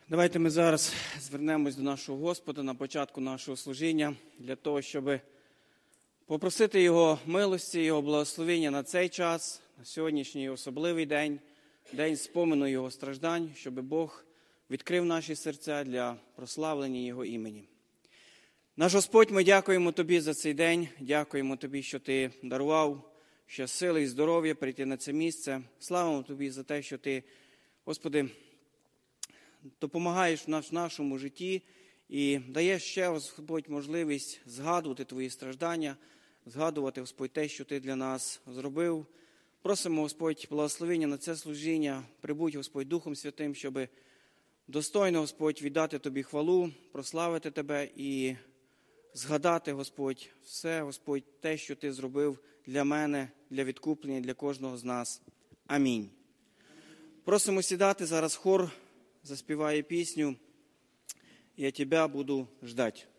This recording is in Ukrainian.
Давайте ми зараз звернемось до нашого Господа на початку нашого служіння для того, щоб попросити Його милості, Його благословення на цей час, на сьогоднішній особливий день, день спомину Його страждань, щоб Бог відкрив наші серця для прославлення Його імені. Наш Господь, ми дякуємо Тобі за цей день, дякуємо Тобі, що Ти дарував ще сили і здоров'я прийти на це місце. Славимо Тобі за те, що Ти, Господи, допомагаєш в нашому житті і даєш ще, Господь, можливість згадувати Твої страждання, згадувати, Господь, те, що Ти для нас зробив. Просимо, Господь, благословення на це служіння. Прибудь, Господь, Духом Святим, щоб достойно, Господь, віддати Тобі хвалу, прославити Тебе і згадати, Господь, все, Господь, те, що Ти зробив для мене, для відкуплення, для кожного з нас. Амінь. Просимо сідати, зараз хор заспіває пісню «Я Тебя буду ждать».